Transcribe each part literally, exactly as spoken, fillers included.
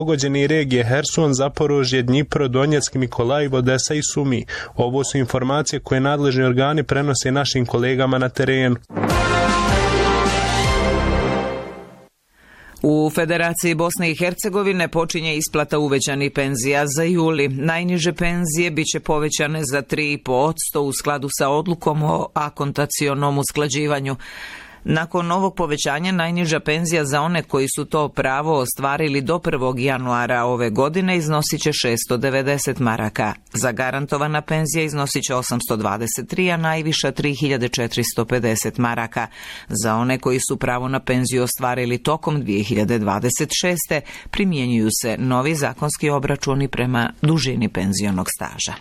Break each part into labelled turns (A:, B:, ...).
A: Pogođeni regije Herson, Zaporožje, Dnjipro, Donjeck, Mikolajiv, Odesa i Sumi. Ovo su informacije koje nadležni organi prenose našim kolegama na terenu.
B: U Federaciji Bosne i Hercegovine počinje isplata uvećanih penzija za juli. Najniže penzije biće povećane za tri zarez pet posto u skladu sa odlukom o akontacionom usklađivanju. Nakon ovog povećanja najniža penzija za one koji su to pravo ostvarili do prvog januara ove godine iznosit će šessto devedeset maraka. Zagarantovana penzija iznosit će osamsto dvadeset tri, a najviša tri hiljade četiristo pedeset maraka. Za one koji su pravo na penziju ostvarili tokom dvije hiljade dvadeset šeste. primjenjuju se novi zakonski obračuni prema dužini penzionog staža.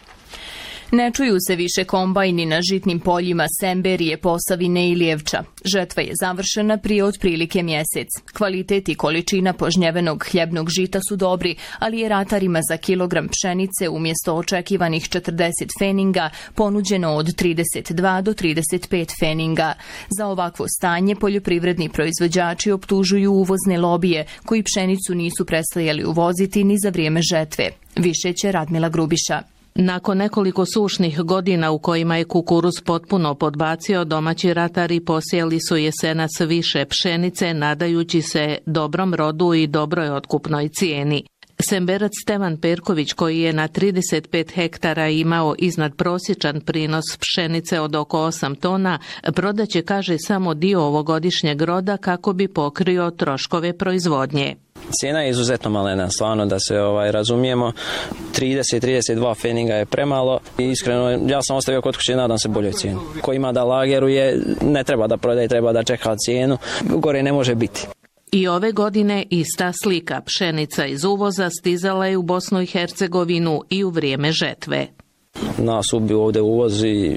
C: Ne čuju se više kombajni na žitnim poljima Semberije, Posavine i Lijevča. Žetva je završena prije otprilike mjesec. Kvalitet i količina požnjevenog hljebnog žita su dobri, ali je ratarima za kilogram pšenice umjesto očekivanih četrdeset feninga ponuđeno od trideset dva do trideset pet feninga. Za ovakvo stanje poljoprivredni proizvođači optužuju uvozne lobije koji pšenicu nisu prestajali uvoziti ni za vrijeme žetve. Više će Radmila Grubiša.
D: Nakon nekoliko sušnih godina u kojima je kukuruz potpuno podbacio, domaći ratari posijali su jesenas više pšenice, nadajući se dobrom rodu i dobroj otkupnoj cijeni. Semberac Stevan Perković, koji je na trideset pet hektara imao iznad prosječan prinos pšenice od oko osam tona, prodaće, kaže, samo dio ovogodišnjeg roda kako bi pokrio troškove proizvodnje.
E: Cijena je izuzetno malena, stvarno da se ovaj razumijemo. trideset do trideset dva feninga je premalo i iskreno ja sam ostavio kod kuće, nadam se boljoj cijenu. Ko ima da lageruje, ne treba da prodaje, treba da čeka cijenu. Gore ne može biti.
D: I ove godine ista slika. Pšenica iz uvoza stizala je u Bosnu i Hercegovinu i u vrijeme žetve.
E: Nas ubiju ovdje uvozi. E,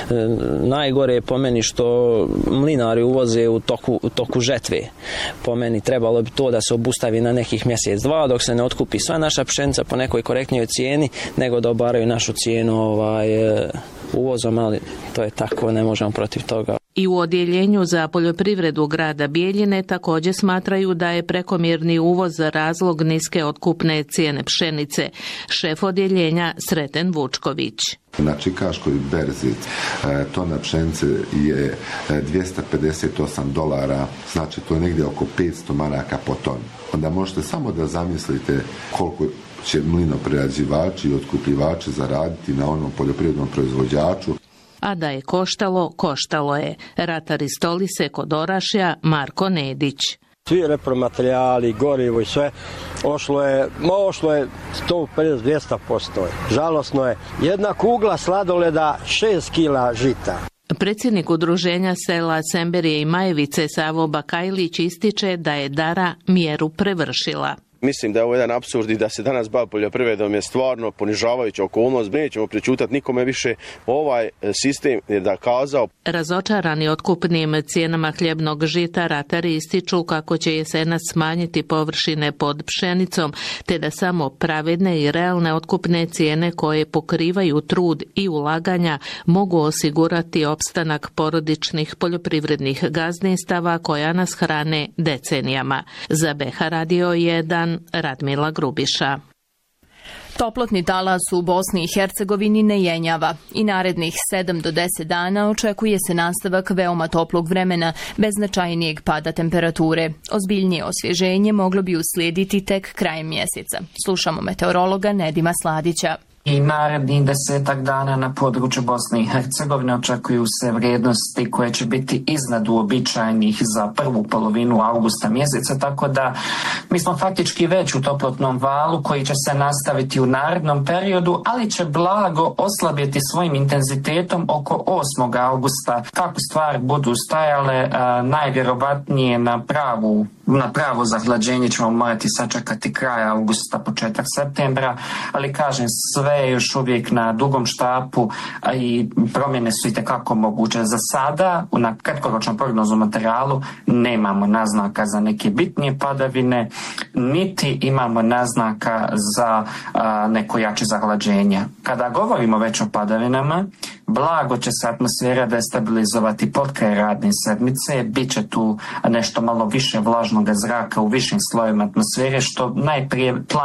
E: najgore je po meni što mlinari uvoze u toku, u toku žetve. Po meni trebalo bi to da se obustavi na nekih mjesec dva dok se ne otkupi sva naša pšenica po nekoj korektnijoj cijeni nego da obaraju našu cijenu ovaj, e, uvozom, ali to je tako, ne možemo protiv toga.
D: I u odjeljenju za poljoprivredu grada Bijeljine također smatraju da je prekomjerni uvoz razlog niske otkupne cijene pšenice. Šef odjeljenja Sreten Vučković.
F: Na čikaškoj berzi tona pšenice je dvjesto pedeset osam dolara, znači to je negdje oko petsto maraka po toni. Onda možete samo da zamislite koliko će mlinoprerađivači i otkupljivači zaraditi na onom poljoprivrednom proizvođaču.
D: A da je koštalo, koštalo je. Ratar iz Stolice kod Orašja Marko Nedić.
G: Svi repromaterijali, gorivo i sve, ošlo je, ošlo je sto pedeset do dvjesto posto. Žalosno je. Jedna kugla sladoleda, šest kila žita.
D: Predsjednik udruženja sela Semberije i Majevice Savo Bakajlić ističe da je Dara mjeru prevršila.
H: Mislim da je ovo jedan apsurd i da se danas bavi poljoprivredom je stvarno ponižavajuća okolnost. Nećemo prečutati nikome više. Ovaj sistem je da kazao.
D: Razočarani otkupnim cijenama hljebnog žita, ratari ističu kako će jesenas smanjiti površine pod pšenicom, te da samo pravedne i realne otkupne cijene koje pokrivaju trud i ulaganja mogu osigurati opstanak porodičnih poljoprivrednih gazdinstava koja nas hrane decenijama. Za B H Radio jedan Radmila Grubiša.
C: Toplotni talas u Bosni i Hercegovini ne jenjava i narednih sedam do deset dana očekuje se nastavak veoma toplog vremena bez značajnijeg pada temperature. Ozbiljnije osvježenje moglo bi uslijediti tek krajem mjeseca. Slušamo meteorologa Nedima Sladića.
I: I narednih desetak dana na području Bosne i Hercegovine očekuju se vrijednosti koje će biti iznad uobičajenih za prvu polovinu avgusta mjeseca, tako da mi smo faktički već u toplotnom valu koji će se nastaviti u narednom periodu, ali će blago oslabjeti svojim intenzitetom oko osmog avgusta. Kako stvari budu stajale, najvjerovatnije na pravu na pravo zahlađenje ćemo morati sačekati kraj avgusta, početak septembra, ali kažem, sve je još uvijek na dugom štapu i promjene su itekako moguće. Za sada, na kratkoročnom prognoznom materijalu, nemamo naznaka za neke bitnije padavine, niti imamo naznaka za a, neko jače zahlađenje. Kada govorimo već o padavinama, blago će se atmosfera destabilizovati pod kraj radne sedmice, bit će tu nešto malo više vlažnog zraka u višim slojima atmosfere, što najprije